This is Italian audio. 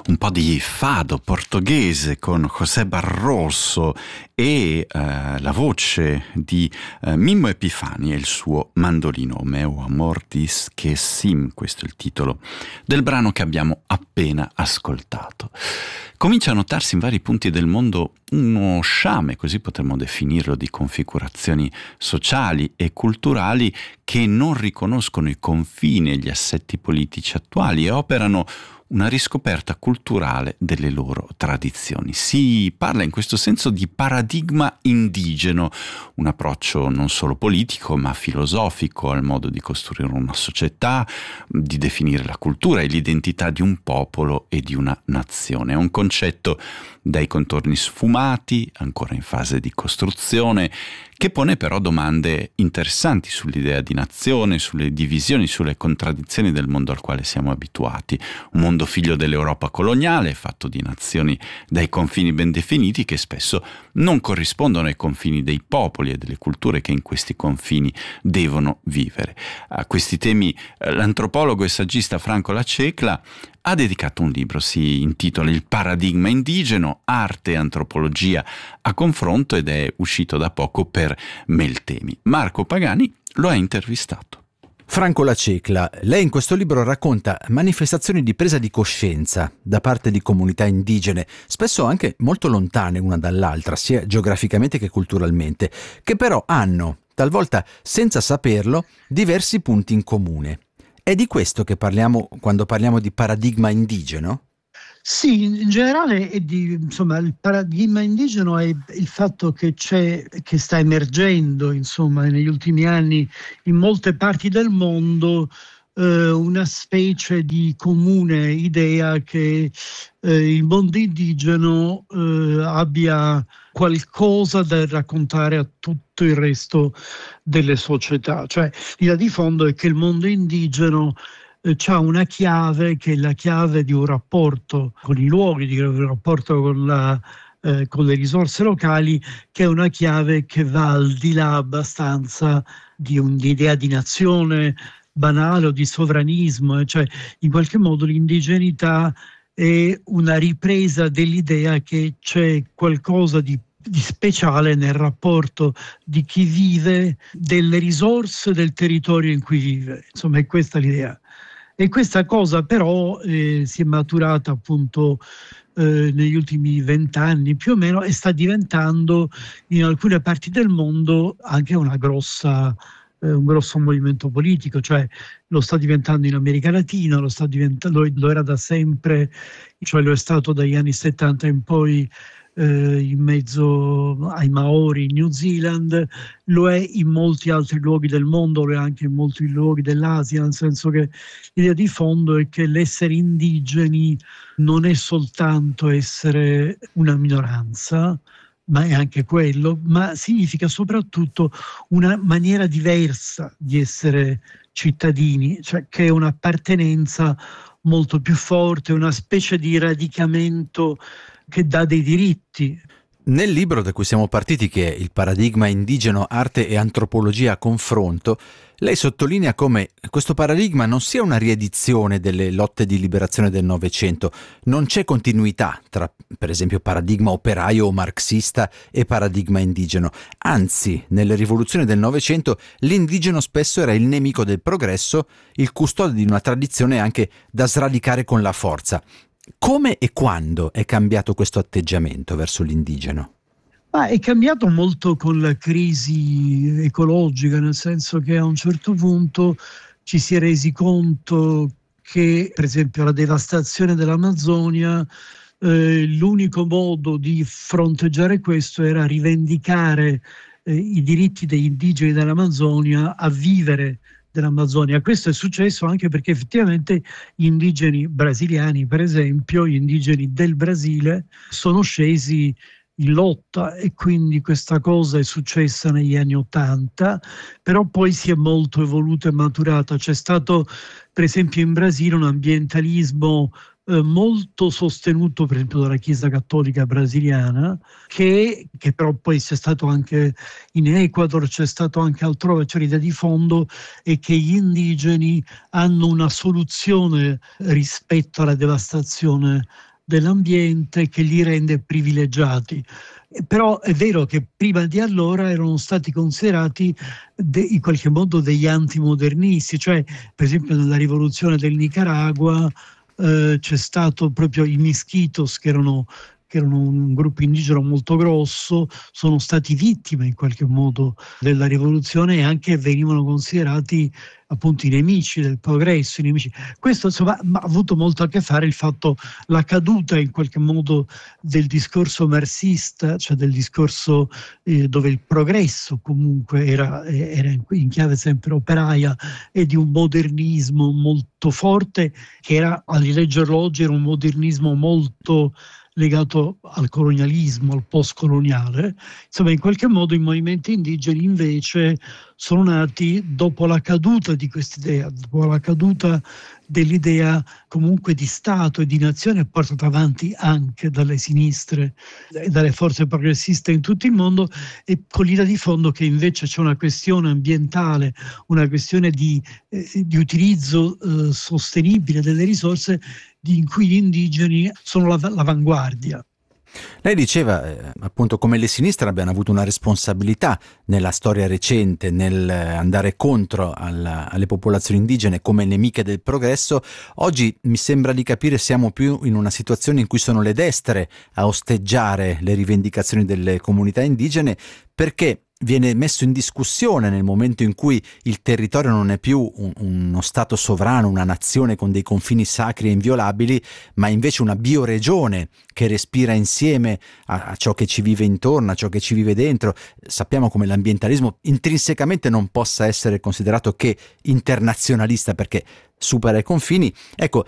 un po' di fado portoghese con José Barroso e la voce di Mimmo Epifani e il suo mandolino. Meu amor dis que sim, questo è il titolo del brano che abbiamo appena ascoltato. Comincia a notarsi in vari punti del mondo uno sciame, così potremmo definirlo, di configurazioni sociali e culturali che non riconoscono i confini e gli assetti politici attuali e operano una riscoperta culturale delle loro tradizioni. Si parla in questo senso di paradigma indigeno, un approccio non solo politico ma filosofico al modo di costruire una società, di definire la cultura e l'identità di un popolo e di una nazione. È un concetto dai contorni sfumati, ancora in fase di costruzione, che pone però domande interessanti sull'idea di nazione, sulle divisioni, sulle contraddizioni del mondo al quale siamo abituati. Un mondo figlio dell'Europa coloniale, fatto di nazioni dai confini ben definiti che spesso non corrispondono ai confini dei popoli e delle culture che in questi confini devono vivere. A questi temi l'antropologo e saggista Franco La Cecla ha dedicato un libro, si intitola Il paradigma indigeno, arte e antropologia a confronto, ed è uscito da poco per Meltemi. Marco Pagani lo ha intervistato. Franco La Cecla, lei in questo libro racconta manifestazioni di presa di coscienza da parte di comunità indigene, spesso anche molto lontane una dall'altra, sia geograficamente che culturalmente, che però hanno, talvolta senza saperlo, diversi punti in comune. È di questo che parliamo quando parliamo di paradigma indigeno? Sì, in generale il paradigma indigeno è il fatto che sta emergendo, negli ultimi anni in molte parti del mondo una specie di comune idea che il mondo indigeno abbia qualcosa da raccontare a tutto il resto delle società. Cioè, l'idea di fondo è che il mondo indigeno c'ha una chiave che è la chiave di un rapporto con i luoghi, di un rapporto con le risorse locali, che è una chiave che va al di là abbastanza di un'idea di nazione banale o di sovranismo, cioè in qualche modo l'indigenità è una ripresa dell'idea che c'è qualcosa di speciale nel rapporto di chi vive delle risorse del territorio in cui vive. Insomma, è questa l'idea. E questa cosa però si è maturata appunto negli ultimi 20 anni più o meno e sta diventando in alcune parti del mondo anche un grosso movimento politico, cioè lo sta diventando in America Latina, lo era da sempre, cioè lo è stato dagli anni 70 in poi in mezzo ai Maori in New Zealand, lo è in molti altri luoghi del mondo, lo è anche in molti luoghi dell'Asia, nel senso che l'idea di fondo è che l'essere indigeni non è soltanto essere una minoranza, ma è anche quello, ma significa soprattutto una maniera diversa di essere cittadini, cioè che è un'appartenenza molto più forte, una specie di radicamento che dà dei diritti. Nel libro da cui siamo partiti, che è Il paradigma indigeno, arte e antropologia a confronto, lei sottolinea come questo paradigma non sia una riedizione delle lotte di liberazione del Novecento. Non c'è continuità tra, per esempio, paradigma operaio o marxista e paradigma indigeno. Anzi, nelle rivoluzioni del Novecento l'indigeno spesso era il nemico del progresso, il custode di una tradizione anche da sradicare con la forza. Come e quando è cambiato questo atteggiamento verso l'indigeno? È cambiato molto con la crisi ecologica, nel senso che a un certo punto ci si è resi conto che, per esempio, la devastazione dell'Amazzonia, l'unico modo di fronteggiare questo era rivendicare i diritti degli indigeni dell'Amazzonia a vivere dell'Amazzonia. Questo è successo anche perché effettivamente gli indigeni brasiliani, per esempio, gli indigeni del Brasile, sono scesi in lotta e quindi questa cosa è successa negli anni '80, però poi si è molto evoluta e maturata. C'è stato, per esempio, in Brasile un ambientalismo molto sostenuto, per esempio, dalla Chiesa Cattolica brasiliana, che però poi c'è stato anche in Ecuador, c'è stato anche altrove. Cioè l'idea di fondo è che gli indigeni hanno una soluzione rispetto alla devastazione dell'ambiente che li rende privilegiati. Però è vero che prima di allora erano stati considerati in qualche modo degli antimodernisti, cioè per esempio nella rivoluzione del Nicaragua c'è stato proprio i Misquitos che erano un gruppo indigeno molto grosso, sono stati vittime in qualche modo della rivoluzione e anche venivano considerati appunto i nemici del progresso, i nemici. Questo insomma ha avuto molto a che fare il fatto, la caduta in qualche modo del discorso marxista, cioè del discorso dove il progresso comunque era in chiave sempre operaia, e di un modernismo molto forte che era, a rileggerlo oggi, era un modernismo molto legato al colonialismo, al post-coloniale. Insomma, in qualche modo i movimenti indigeni invece sono nati dopo la caduta di quest'idea, dopo la caduta dell'idea comunque di Stato e di nazione portata avanti anche dalle sinistre e dalle forze progressiste in tutto il mondo, e con l'idea di fondo che invece c'è una questione ambientale, una questione di utilizzo sostenibile delle risorse in cui gli indigeni sono l'avanguardia. Lei diceva appunto come le sinistre abbiano avuto una responsabilità nella storia recente nel andare contro alle popolazioni indigene come nemiche del progresso. Oggi mi sembra di capire siamo più in una situazione in cui sono le destre a osteggiare le rivendicazioni delle comunità indigene, perché viene messo in discussione nel momento in cui il territorio non è più uno stato sovrano, una nazione con dei confini sacri e inviolabili, ma invece una bioregione che respira insieme a ciò che ci vive intorno, a ciò che ci vive dentro. Sappiamo come l'ambientalismo intrinsecamente non possa essere considerato che internazionalista, perché supera i confini. Ecco,